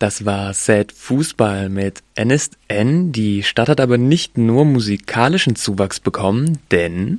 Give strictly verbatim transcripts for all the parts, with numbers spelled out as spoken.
Das war Sad Fußball mit N ist N. Die Stadt hat aber nicht nur musikalischen Zuwachs bekommen, denn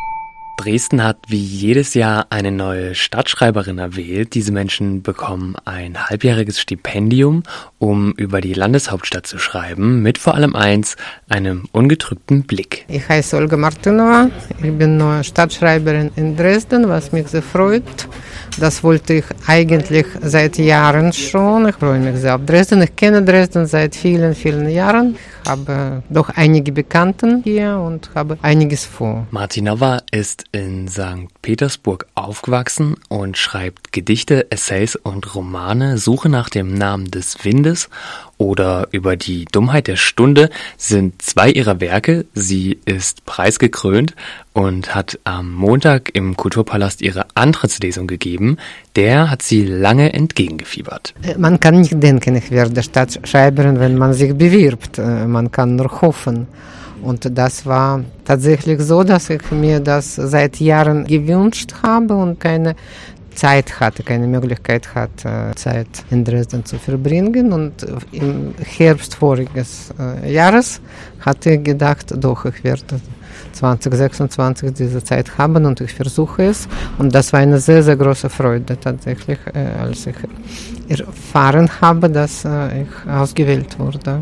Dresden hat wie jedes Jahr eine neue Stadtschreiberin erwählt. Diese Menschen bekommen ein halbjähriges Stipendium, um über die Landeshauptstadt zu schreiben, mit vor allem eins, einem ungetrübten Blick. Ich heiße Olga Martinova, ich bin neue Stadtschreiberin in Dresden, was mich sehr freut. Das wollte ich eigentlich seit Jahren schon. Ich freue mich sehr auf Dresden. Ich kenne Dresden seit vielen, vielen Jahren. Ich habe doch einige Bekannten hier und habe einiges vor. Martinova ist in Sankt Petersburg aufgewachsen und schreibt Gedichte, Essays und Romane. Suche nach dem Namen des Windes oder Über die Dummheit der Stunde sind zwei ihrer Werke. Sie ist preisgekrönt und hat am Montag im Kulturpalast ihre Antrittslesung gegeben. Der hat sie lange entgegengefiebert. Man kann nicht denken, ich werde Stadtschreiberin, wenn man sich bewirbt. Man kann nur hoffen. Und das war tatsächlich so, dass ich mir das seit Jahren gewünscht habe und keine Zeit hatte, keine Möglichkeit hatte, Zeit in Dresden zu verbringen. Und im Herbst voriges Jahres hatte ich gedacht, doch, ich werde zwanzig sechsundzwanzig diese Zeit haben und ich versuche es. Und das war eine sehr, sehr große Freude tatsächlich, als ich erfahren habe, dass ich ausgewählt wurde.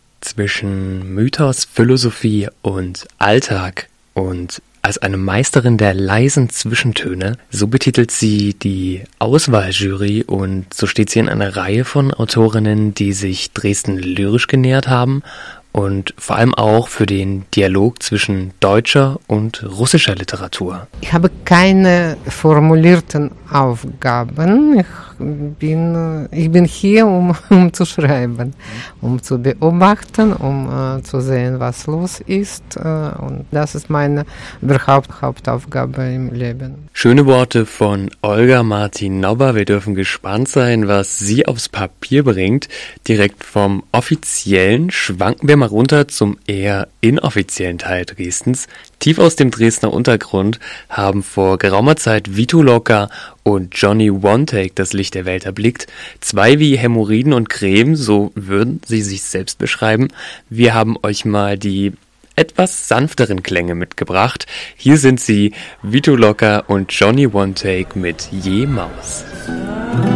Zwischen Mythos, Philosophie und Alltag und als eine Meisterin der leisen Zwischentöne, so betitelt sie die Auswahljury und so steht sie in einer Reihe von Autorinnen, die sich Dresden lyrisch genähert haben und vor allem auch für den Dialog zwischen deutscher und russischer Literatur. Ich habe keine formulierten Aufgaben. Ich bin, ich bin hier, um, um zu schreiben, um zu beobachten, um uh, zu sehen, was los ist. Uh, und das ist meine überhaupt Hauptaufgabe im Leben. Schöne Worte von Olga Martinova. Wir dürfen gespannt sein, was sie aufs Papier bringt. Direkt vom offiziellen schwanken wir mal runter zum eher inoffiziellen Teil Dresdens. Tief aus dem Dresdner Untergrund haben vor geraumer Zeit Vito Locker und Johnny One Take das Licht der Welt erblickt. Zwei wie Hämorrhoiden und Gräben, so würden sie sich selbst beschreiben. Wir haben euch mal die etwas sanfteren Klänge mitgebracht. Hier sind sie, Vito Locker und Johnny One Take mit Je Maus.